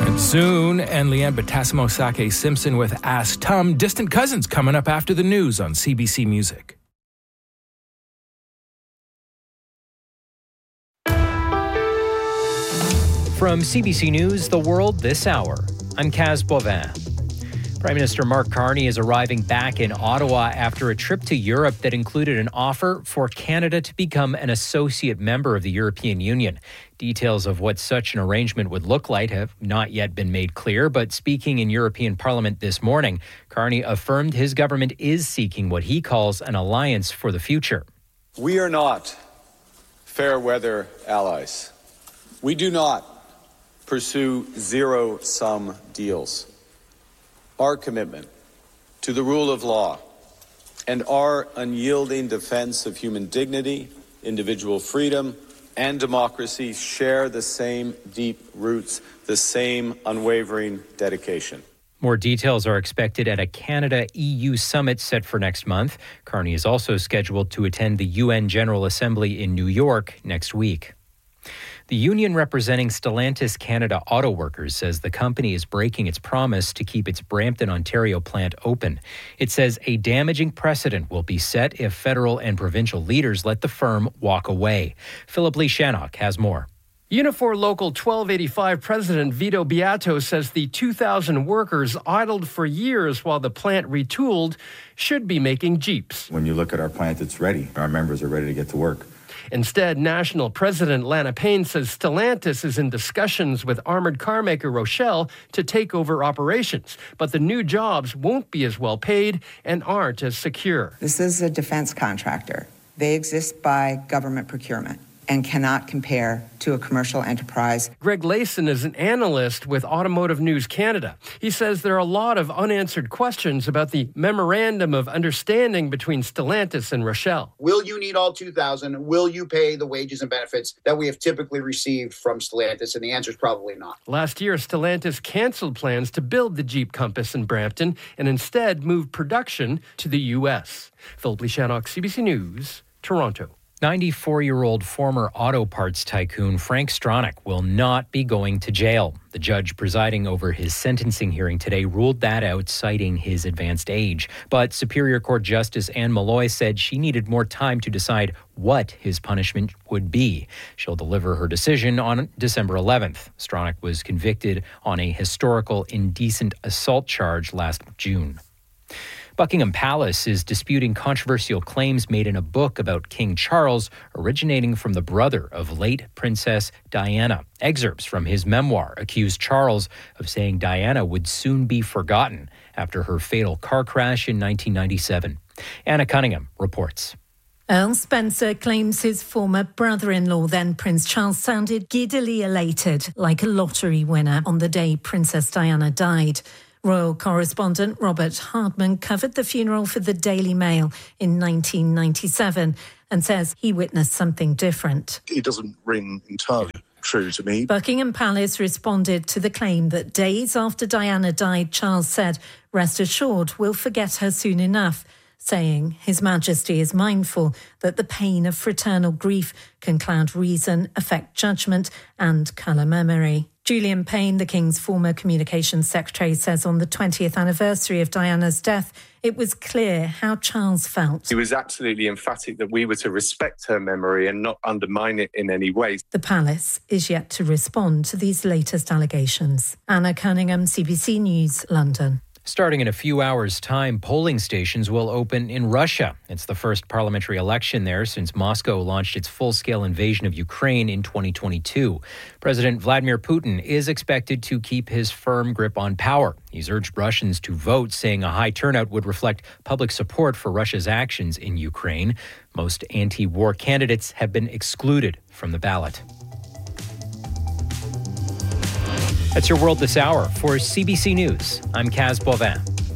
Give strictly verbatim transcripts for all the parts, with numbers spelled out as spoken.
And soon, and Leanne Batasimo Sake Simpson with Ask Tum, Distant Cousins coming up after the news on C B C Music. From C B C News, The World This Hour, I'm Kaz Bovin. Prime Minister Mark Carney is arriving back in Ottawa after a trip to Europe that included an offer for Canada to become an associate member of the European Union. Details of what such an arrangement would look like have not yet been made clear, but speaking in European Parliament this morning, Carney affirmed his government is seeking what he calls an alliance for the future. We are not fair weather allies. We do not pursue zero-sum deals. Our commitment to the rule of law and our unyielding defense of human dignity, individual freedom, and democracy share the same deep roots, the same unwavering dedication. More details are expected at a Canada-E U summit set for next month. Carney is also scheduled to attend the U N General Assembly in New York next week. The union representing Stellantis Canada auto workers says the company is breaking its promise to keep its Brampton, Ontario plant open. It says a damaging precedent will be set if federal and provincial leaders let the firm walk away. Philip Lee Shannock has more. Unifor Local twelve eighty-five President Vito Beato says the two thousand workers idled for years while the plant retooled should be making Jeeps. When you look at our plant, it's ready. Our members are ready to get to work. Instead, National President Lana Payne says Stellantis is in discussions with armored car maker Rochelle to take over operations. But the new jobs won't be as well paid and aren't as secure. This is a defense contractor. They exist by government procurement and cannot compare to a commercial enterprise. Greg Layson is an analyst with Automotive News Canada. He says there are a lot of unanswered questions about the Memorandum of Understanding between Stellantis and Rochelle. Will you need all two thousand? Will you pay the wages and benefits that we have typically received from Stellantis? And the answer is probably not. Last year, Stellantis canceled plans to build the Jeep Compass in Brampton and instead moved production to the U S. Philip Lee Shannock, C B C News, Toronto. ninety-four-year-old former auto parts tycoon Frank Stronach will not be going to jail. The judge presiding over his sentencing hearing today ruled that out, citing his advanced age. But Superior Court Justice Anne Malloy said she needed more time to decide what his punishment would be. She'll deliver her decision on December eleventh. Stronach was convicted on a historical indecent assault charge last June. Buckingham Palace is disputing controversial claims made in a book about King Charles, originating from the brother of late Princess Diana. Excerpts from his memoir accuse Charles of saying Diana would soon be forgotten after her fatal car crash in nineteen ninety-seven. Anna Cunningham reports. Earl Spencer claims his former brother-in-law, then Prince Charles, sounded giddily elated, like a lottery winner, on the day Princess Diana died. Royal correspondent Robert Hardman covered the funeral for the Daily Mail in nineteen ninety-seven and says he witnessed something different. It doesn't ring entirely true to me. Buckingham Palace responded to the claim that days after Diana died, Charles said, "Rest assured, we'll forget her soon enough," saying His Majesty is mindful that the pain of fraternal grief can cloud reason, affect judgment and colour memory. Julian Payne, the King's former communications secretary, says on the twentieth anniversary of Diana's death, it was clear how Charles felt. He was absolutely emphatic that we were to respect her memory and not undermine it in any way. The palace is yet to respond to these latest allegations. Anna Cunningham, C B C News, London. Starting in a few hours' time, polling stations will open in Russia. It's the first parliamentary election there since Moscow launched its full-scale invasion of Ukraine in twenty twenty-two. President Vladimir Putin is expected to keep his firm grip on power. He's urged Russians to vote, saying a high turnout would reflect public support for Russia's actions in Ukraine. Most anti-war candidates have been excluded from the ballot. That's your World This Hour. For C B C News, I'm Kaz Bovin.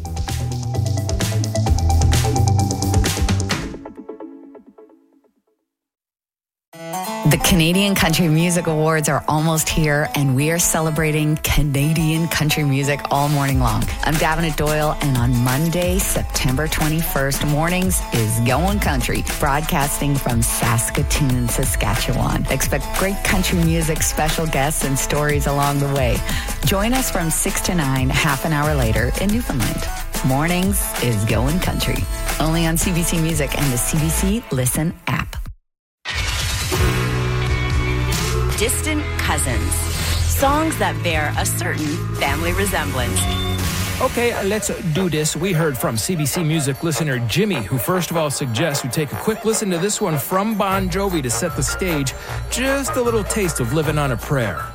The Canadian Country Music Awards are almost here, and we are celebrating Canadian country music all morning long. I'm Davenant Doyle, and on Monday, September twenty-first, mornings is Going Country, broadcasting from Saskatoon, Saskatchewan. Expect great country music, special guests, and stories along the way. Join us from six to nine, half an hour later in Newfoundland. Mornings is Going Country. Only on C B C Music and the C B C Listen app. Distant Cousins. Songs that bear a certain family resemblance. Okay, let's do this. We heard from C B C Music listener Jimmy, who first of all suggests we take a quick listen to this one from Bon Jovi to set the stage. Just a little taste of Living on a Prayer.